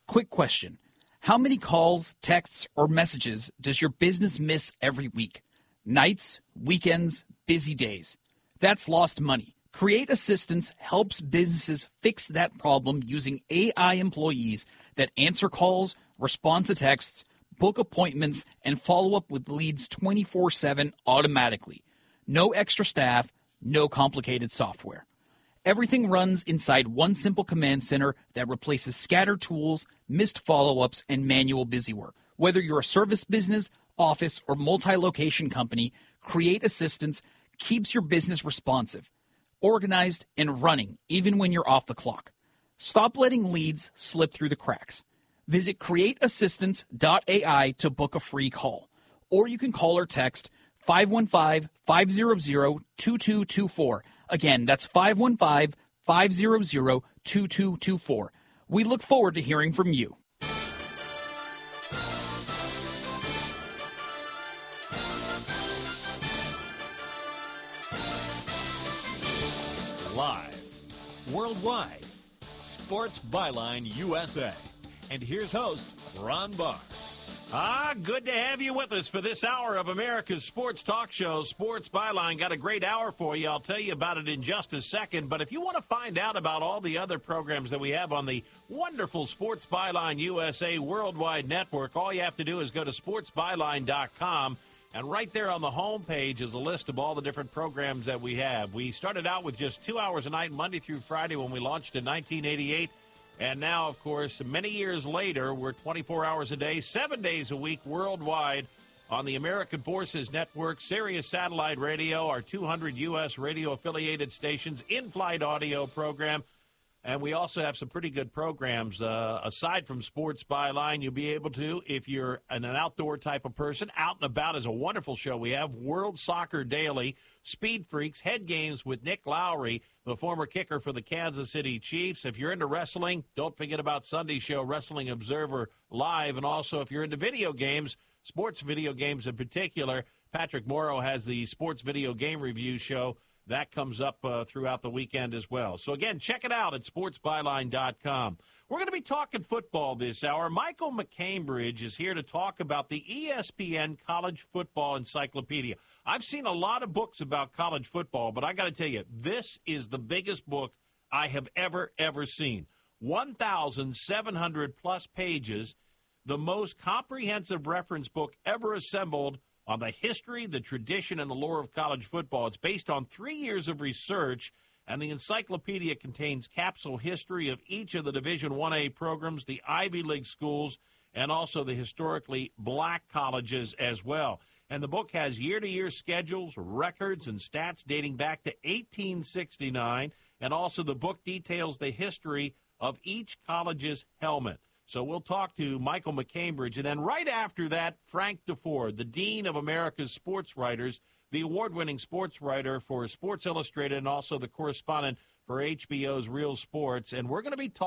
Quick question. How many calls, texts, or messages does your business miss every week? Nights, weekends, busy days. That's lost money. Create Assistance helps businesses fix that problem using AI employees that answer calls, respond to texts, book appointments, and follow up with leads 24/7 automatically. No extra staff, no complicated software. Everything runs inside one simple command center that replaces scattered tools, missed follow-ups, and manual busywork. Whether you're a service business, office, or multi-location company, Create Assistance keeps your business responsive, organized, and running even when you're off the clock. Stop letting leads slip through the cracks. Visit createassistance.ai to book a free call. Or you can call or text 515-500-2224. Again, that's 515-500-2224. We look forward to hearing from you. Live, worldwide, Sports Byline USA. And here's host, Ron Barr. Good to have you with us for this hour of America's sports talk show, Sports Byline. Got a great hour for you. I'll tell you about it in just a second. But if you want to find out about all the other programs that we have on the wonderful Sports Byline USA Worldwide Network, all you have to do is go to sportsbyline.com. And right there on the home page is a list of all the different programs that we have. We started out with just 2 hours a night, Monday through Friday, when we launched in 1988. And now, of course, many years later, we're 24 hours a day, 7 days a week worldwide on the American Forces Network, Sirius Satellite Radio, our 200 U.S. radio-affiliated stations, in-flight audio program. And we also have some pretty good programs. Aside from Sports Byline, you'll be able to, if you're an outdoor type of person, Out and About is a wonderful show. We have World Soccer Daily, Speed Freaks, Head Games with Nick Lowry, the former kicker for the Kansas City Chiefs. If you're into wrestling, don't forget about Sunday's show, Wrestling Observer Live. And also, if you're into video games, sports video games in particular, Patrick Morrow has the Sports Video Game Review show. That comes up throughout the weekend as well. So, again, check it out at sportsbyline.com. We're going to be talking football this hour. Michael McCambridge is here to talk about the ESPN College Football Encyclopedia. I've seen a lot of books about college football, but I got to tell you, this is the biggest book I have ever seen. 1,700-plus pages, the most comprehensive reference book ever assembled on the history, the tradition, and the lore of college football. It's based on 3 years of research, and the encyclopedia contains capsule history of each of the Division 1A programs, the Ivy League schools, and also the historically black colleges as well. And the book has year-to-year schedules, records, and stats dating back to 1869, and also the book details the history of each college's helmet. So we'll talk to Michael McCambridge. And then right after that, Frank DeFord, the Dean of America's Sports Writers, the award-winning sports writer for Sports Illustrated and also the correspondent for HBO's Real Sports. And we're going to be talking